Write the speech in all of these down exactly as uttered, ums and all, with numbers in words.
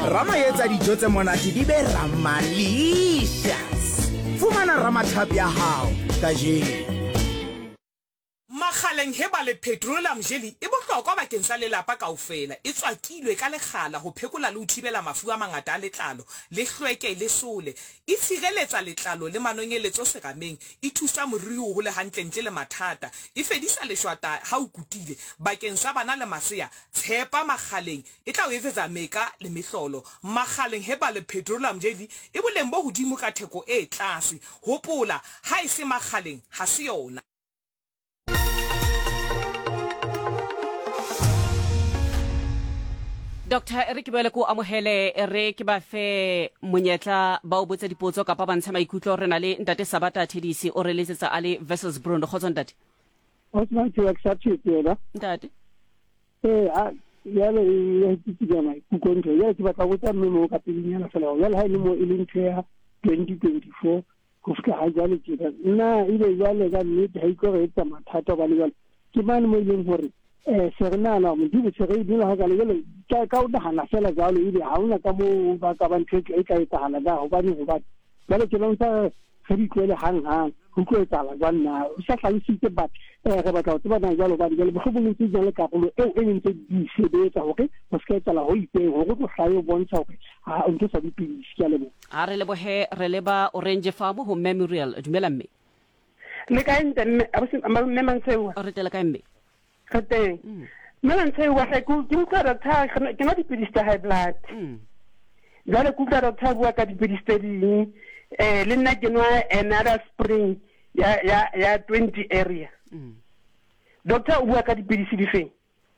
Rama yetsa dijo tse monate di be ramalicious. Fumana Ramatlhapi ya hao kajeno. Makgaleng heba le petroleum jelly e bohlokwa bakeng sa lelapa kaofela. E tswakilwe ka lekgala ho phekola le ho thibela mafu a mangata a letlalo, le hlweke le sole. E tshireletsa letlalo le manonyeletso serameng, e thusa moriri ho le hantle ntle le mathata. E fedisa leshwata ha o kutile bakeng sa bana le masea. Tshepa Makgaleng e tla o etsetsa meka le mehlolo. Makgaleng heba le petroleum jelly e boleng bo hodimo ka theko e tlase. Hopola, ha e se Makgaleng ha se yona. Doctor Eric Bele ko amohele re ke ba fe monyetla ba o botsa dipotso ka pa bantsha maikutlo re na le ntate Sabata Thedisi o re letsetsa ale versus Bruno khotso ntate o tsama ke accept yela ntate eh a ya le ya tsikira mai ku konto ya ke batla go tsa mmemo ka pedinyana fela ya le ha ile mo e leng tlhea twenty twenty-four go fika ha jale ke nna ile ya le ga nnete ha iko re etsa mathata ba le ke mane mo ileng hore eh serena na mo di se re di la ga le ka ka o dahana fela jalo ile ha ona ka mo ba ka ba ntse e ka etsa hala da ho bane ho ba jalo ke lonta re di tlele hang hang ho tlo etsa la jana o sa tlhalositse bat eh re batla o tseba na jalo ba di le go bone tse jale ka go eo e ntse di sebetsa hore o ska etsa la ho ipeng hore go hlayo bontsha hore ha o ntse sa di pidisi ya lebo a re le bohe re le ba Orange Farm ho Memorial dumela mme le ka ntse a bo se mme mantsewa re tela ka mme khate Melan say wa ha ku ke motla ta ke na dipidiste high blood jale ku tla ta bua ka dipidiste ding eh le nna ke nwa another spring ya ya ya twenty area doctor o bua ka dipidiste di feng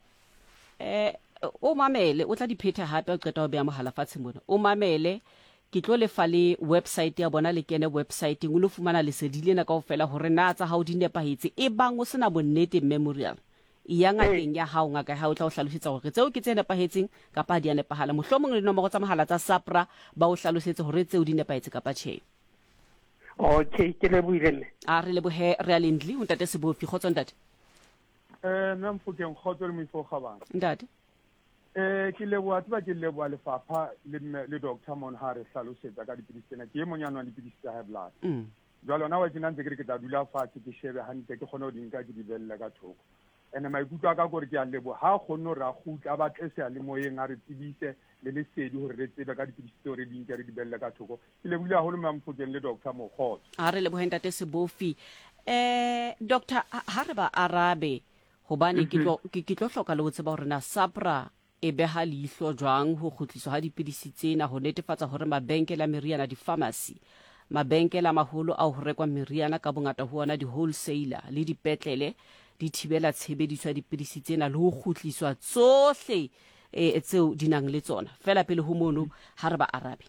eh o mamele o tla dipheta hape o qeta o be mohala fatshe mona o mamele ke tlo le fale website ya bona le kene website ngwe lo fumana le sedile na kaofela hore na tsa ha o di nepahetse e bang o sena bonnete Memorial ya ngakeng ya hao ngaka ha o tla o hlalosetsa hore tseo ke tse nepahetseng kapa di a nepahala mohlomong le nomoro tsa mohala tsa SAPRA ba o hlalosetse hore tseo di nepahetse kapa tjhe okay ke le buile a re le bohe realindly o ntate Sebofi khotso ntate eh nna mfokeng khotso le mifo khabana ntate eh ke le bua tba ke le bua le fapha le le doctor Monhare hlalosetsa ka dipidisena ke monyana le dipidisa high blood mm jwalo na wa ke nantse ke re ke tla dula fatshe ke shebe hantle ke khona ho dinka ke di bella ka thoko ene maikutlo ka gore ke a lebo ha khonno ra khutla ba tlese a le moyeng a re tsebise le le sedi hore re tsebe ka dipidisi re di nke re di bella ka thoko ke le bula holo mamfokeng le doctor Mogotso a re le bohenta te Sebofi eh doctor ha re ba arabe hobane ke tlo ke tlo hloka le botseba hore na SAPRA e beha leihlo jwang ho khutliswa ha dipidisi tsena ho netefatsa hore mabenkele a meriana di pharmacy mabenkele a maholo a ho rekwa meriana ka bongata ho ona di wholesaler le dipetlele di thibela tshebediso ya dipidisi tsena le ho khutliswa tsohle e tseo dinang le tsona fela pele ho mono ha re ba arabe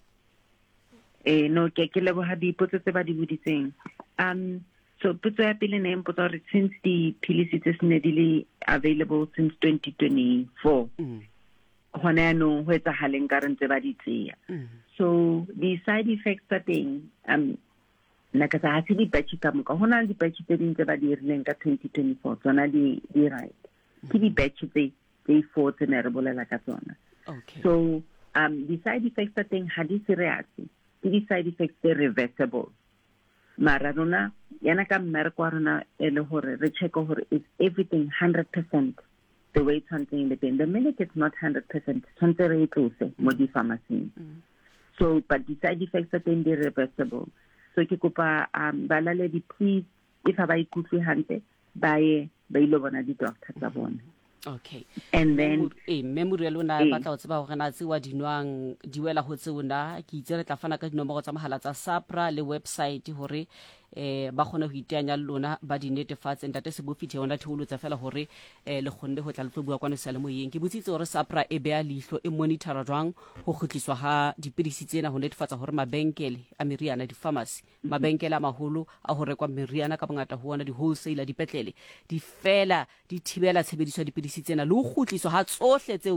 eh no ke ke le bo ha dipotso tse ba di buditseng um so potso ya pele ne mpotsa hore since di pilisi tse sene di le available since twenty twenty-four hona no ho etsa haleng ka rentse ba di tseya so the side effects tsa teng um na ka sa hati di batch ka mo ka hona di batch tse ding tse ba di rileng ka twenty twenty-four tsona di di right ke di batch tse tse four tse ne re bolela ka tsona okay so um the side effects tsa teng ha di serious di side effects tse reversible mara rona yana ka mmereko rona e le hore re check hore is everything one hundred percent the way something the the minute it's not one hundred percent something re tlose mo di pharmacy so but the side effects tsa teng di reversible so ke kopa um balaledi please if ba ikutlwe hantle ba ye ba ilo bona di doctor tsa bona okay and then eh Memorial lona ba tla o tseba hore na tsewa dinwang di wela ho tseona ke itse re tla fana ka dinomoro tsa mohala tsa SAPRA le website hore eh ba khona ho iteanya lona ba di netefatse ntate Sebofi the ona theolo tsa fela hore eh le khonne ho tla le tlo bua kwa nesale moyeng ke botsitse hore SAPRA e bea lihlo e monitora jwang ho khutliswa ha dipidisi tsena ho netefatsa hore mabenkele a meriana di pharmacy mabenkele a maholo a ho rekwa meriana ka bongata ho ona di wholesaler dipetlele di fela di thibela tshebediso ya dipidisi tsena le ho khutliswa ha tsohle tse